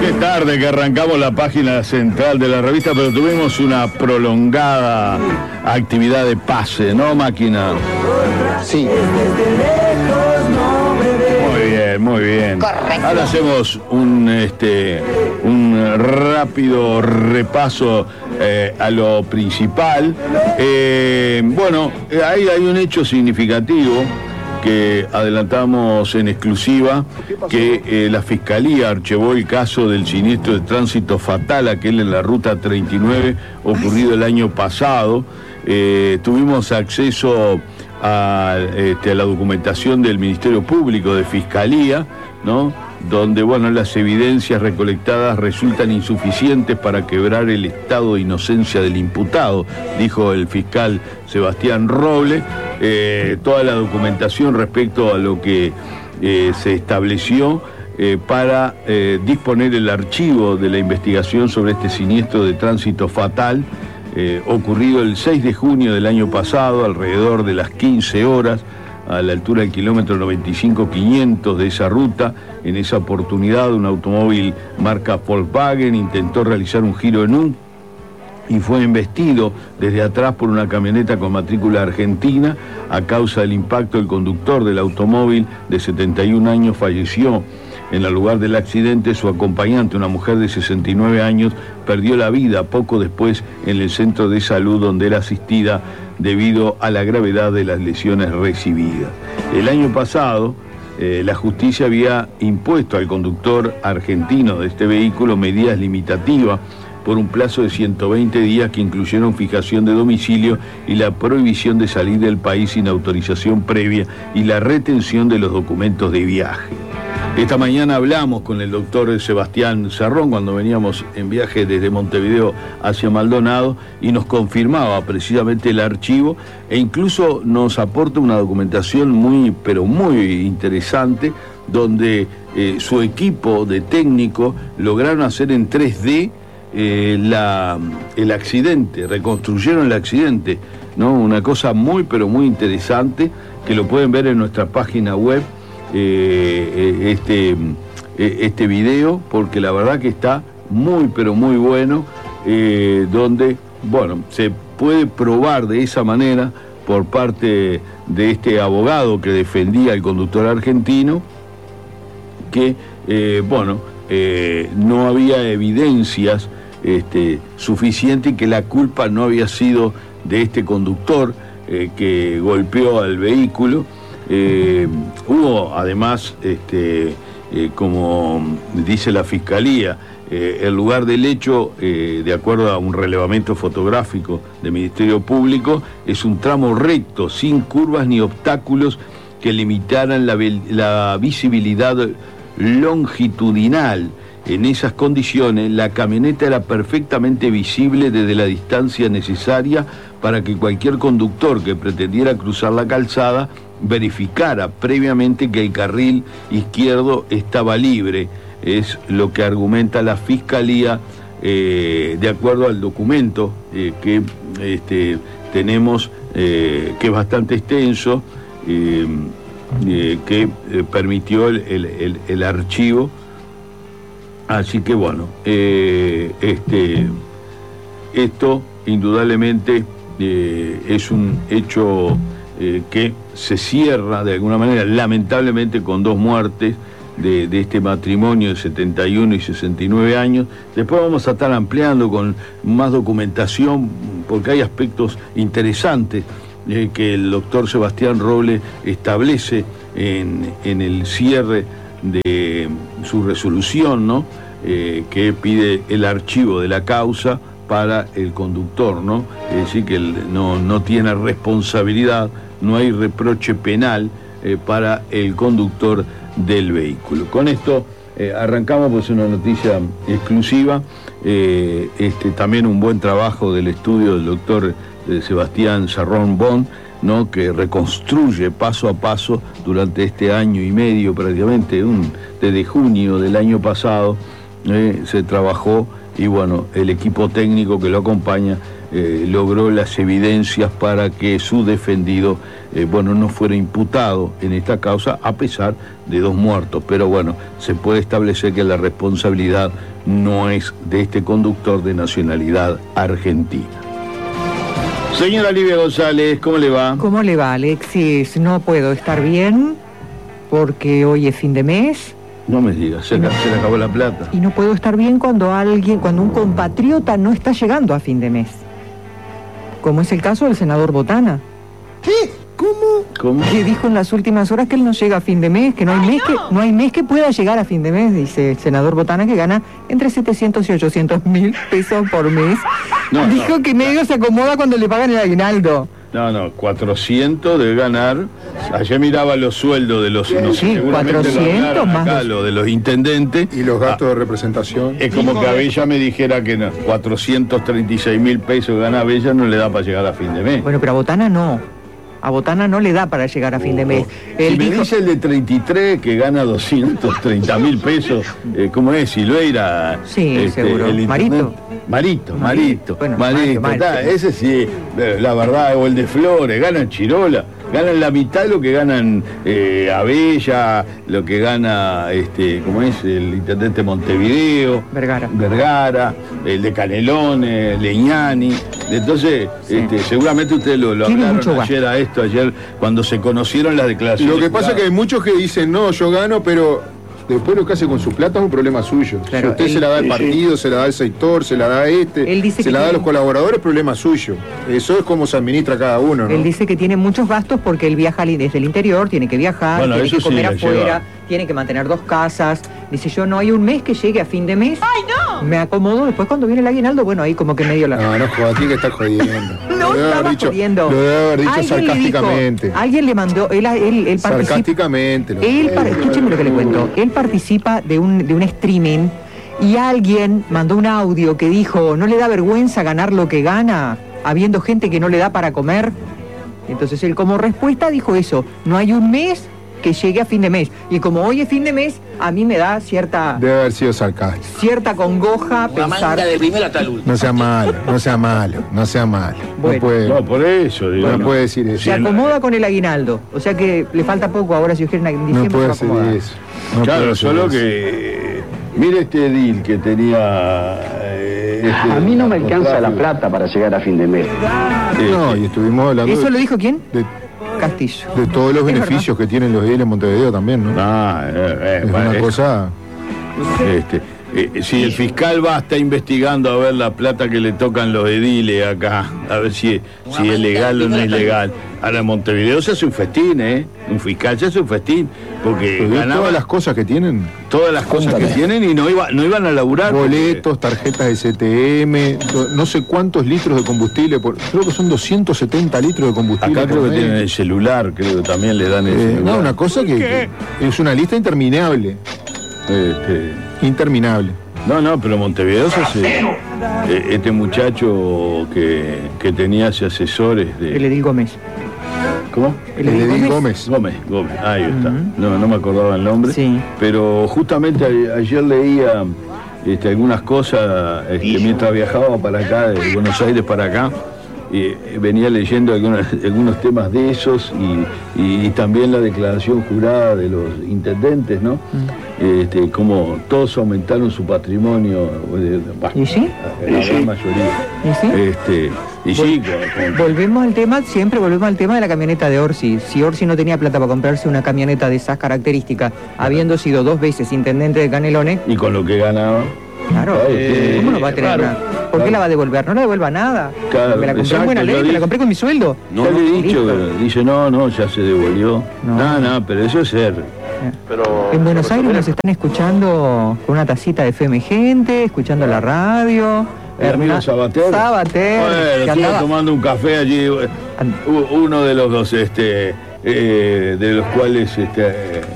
Qué tarde que arrancamos la página central de la revista, pero tuvimos una prolongada actividad de pase, ¿no, máquina? Sí. Muy bien, muy bien. Correcto. Ahora hacemos un rápido repaso a lo principal. Bueno, ahí hay un hecho significativo que adelantamos en exclusiva, que la Fiscalía archivó el caso del siniestro de tránsito fatal, aquel en la ruta 39, ocurrido el año pasado. Tuvimos acceso a la documentación del Ministerio Público de Fiscalía, ¿no?, donde, bueno, las evidencias recolectadas resultan insuficientes para quebrar el estado de inocencia del imputado, dijo el fiscal Sebastián Roble. Toda la documentación respecto a lo que se estableció para disponer el archivo de la investigación sobre este siniestro de tránsito fatal, ocurrido el 6 de junio del año pasado, alrededor de las 15 horas, a la altura del kilómetro 95-500 de esa ruta. En esa oportunidad, un automóvil marca Volkswagen intentó realizar un giro en U y fue embestido desde atrás por una camioneta con matrícula argentina. A causa del impacto, el conductor del automóvil, de 71 años, falleció. En el lugar del accidente, su acompañante, una mujer de 69 años, perdió la vida poco después en el centro de salud donde era asistida debido a la gravedad de las lesiones recibidas. El año pasado, la justicia había impuesto al conductor argentino de este vehículo medidas limitativas por un plazo de 120 días que incluyeron fijación de domicilio y la prohibición de salir del país sin autorización previa y la retención de los documentos de viaje. Esta mañana hablamos con el doctor Sebastián Sarrón cuando veníamos en viaje desde Montevideo hacia Maldonado y nos confirmaba precisamente el archivo e incluso nos aporta una documentación muy, pero muy interesante, donde su equipo de técnicos lograron hacer en 3D el accidente, reconstruyeron el accidente, ¿no? Una cosa muy, pero muy interesante, que lo pueden ver en nuestra página web. Este video, porque la verdad que está muy, pero muy bueno, donde, bueno, se puede probar de esa manera por parte de este abogado que defendía al conductor argentino que, no había evidencias suficientes y que la culpa no había sido de este conductor que golpeó al vehículo. Hubo además, como dice la Fiscalía, el lugar del hecho, de acuerdo a un relevamiento fotográfico del Ministerio Público, es un tramo recto, sin curvas ni obstáculos que limitaran la visibilidad longitudinal. En esas condiciones, la camioneta era perfectamente visible desde la distancia necesaria para que cualquier conductor que pretendiera cruzar la calzada verificara previamente que el carril izquierdo estaba libre. Es lo que argumenta la Fiscalía, de acuerdo al documento que tenemos, que es bastante extenso, que permitió el archivo. Así que bueno, esto indudablemente es un hecho que se cierra de alguna manera, lamentablemente, con 2 muertes de este matrimonio de 71 y 69 años. Después vamos a estar ampliando con más documentación, porque hay aspectos interesantes que el doctor Sebastián Roble establece en el cierre de su resolución, ¿no? Que pide el archivo de la causa para el conductor, ¿no? Es decir, que no tiene responsabilidad, no hay reproche penal para el conductor del vehículo. Con esto arrancamos, pues, una noticia exclusiva, también un buen trabajo del estudio del doctor Sebastián Sarrón Bon, ¿no?, que reconstruye paso a paso durante este año y medio prácticamente, desde junio del año pasado, se trabajó, y bueno, el equipo técnico que lo acompaña logró las evidencias para que su defendido no fuera imputado en esta causa, a pesar de 2 muertos. Pero bueno, se puede establecer que la responsabilidad no es de este conductor de nacionalidad argentina. Señora Livia González, ¿cómo le va? ¿Cómo le va, Alexis? No puedo estar bien porque hoy es fin de mes. No me digas, se le acabó la plata. Y no puedo estar bien cuando un compatriota no está llegando a fin de mes. Como es el caso del senador Botana. ¿Qué? ¿Cómo? Que dijo en las últimas horas que él no llega a fin de mes, que no hay mes que pueda llegar a fin de mes, dice el senador Botana, que gana entre 700 y 800 mil pesos por mes. Dijo que medio se acomoda cuando le pagan el aguinaldo. 400 de ganar. Ayer miraba los sueldos de los... Sí, 400 más. Acá, lo de los intendentes. Y los gastos de representación. Es como que Abella me dijera que 436 mil pesos gana Abella, no le da para llegar a fin de mes. Bueno, pero a Botana no. A Botana no le da para llegar a fin de mes. Si me dice el de 33 que gana 230 mil pesos, ¿cómo es? Silveira. Sí, seguro. Marito. Bueno, Marito. Ese sí, la verdad, o el de Flores, ganan Chirola. Ganan la mitad de lo que ganan Abella, lo que gana, ¿cómo es? El intendente Montevideo. Vergara, el de Canelones, Leñani. Entonces, sí. Seguramente ustedes lo hablaron ayer cuando se conocieron las declaraciones. Lo que pasa es que hay muchos que dicen, no, yo gano, pero después lo que hace con su plata es un problema suyo. Claro, si usted se la da al partido, se la da al sector, se la da a se la da a los colaboradores, problema suyo. Eso es como se administra cada uno, ¿no? Él dice que tiene muchos gastos porque él viaja desde el interior, tiene que viajar, tiene que comer afuera, tiene que mantener 2 casas. Dice, yo no hay un mes que llegue a fin de mes. ¡Ay, no! Me acomodo, después cuando viene el aguinaldo, bueno, ahí como que medio la... No, joder, que está jodiendo. No estaba jodiendo. Lo debe haber dicho sarcásticamente. Alguien le mandó, él participa... Sarcásticamente. Escúcheme lo que le cuento. Él participa de un streaming y alguien mandó un audio que dijo, ¿no le da vergüenza ganar lo que gana, habiendo gente que no le da para comer? Entonces él como respuesta dijo eso, no hay un mes que llegue a fin de mes. Y como hoy es fin de mes, a mí me da cierta... Debe haber sido sarcástico. Cierta congoja pensar... de primera hasta el último. No sea malo. Bueno. No, por eso, digo. No puede decir eso. Se acomoda con el aguinaldo. O sea que le falta poco ahora, si quieren en diciembre. No puede ser eso. Claro, solo que... Mire este edil que tenía... a mí no me alcanza la plata para llegar a fin de mes. No, y estuvimos hablando... ¿Eso lo dijo quién? Castillo. De todos los beneficios que tienen los ediles en Montevideo también, ¿no? Es una cosa... si el fiscal va a estar investigando a ver la plata que le tocan los ediles acá, a ver si es legal o no es legal. Ahora en Montevideo se hace un festín, un fiscal se hace un festín, porque ganaba todas las cosas que tienen. Todas las cosas que tienen y no iban a laburar. Boletos, tarjetas de CTM, no sé cuántos litros de combustible, creo que son 270 litros de combustible. Acá creo que tienen el celular, creo que también le dan el celular. No, una cosa que es una lista interminable. Interminable. No, pero Montevideo se hace... este muchacho que tenía ese asesores de... El Edil Gómez. ¿Cómo? El Edil Gómez. Gómez, ahí está. No me acordaba el nombre. Sí. Pero justamente ayer leía algunas cosas mientras viajaba para acá, de Buenos Aires para acá. Venía leyendo algunos temas de esos y también la declaración jurada de los intendentes, ¿no? Como todos aumentaron su patrimonio, ¿Y sí? La gran mayoría. ¿Y sí? Volvemos al tema de la camioneta de Orsi. Si Orsi no tenía plata para comprarse una camioneta de esas características, habiendo sido 2 veces intendente de Canelones... Y con lo que ganaba... Claro, ¿cómo no va a tener nada? ¿Por qué la va a devolver? No la devuelva nada. Claro, me la compré en buena ley, me la compré con mi sueldo. No le he dicho, dice, no, ya se devolvió. No, pero eso es ser. Pero en Buenos Aires nos están escuchando con una tacita de fe emergente, escuchando la radio. Sabater. Bueno, estuve tomando un café allí, uno de los dos, de los cuales